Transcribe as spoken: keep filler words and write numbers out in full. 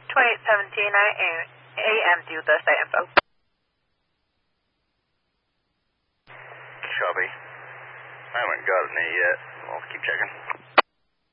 twenty-eight seventeen A M due Thursday info. Copy. I haven't got any yet. I'll keep checking.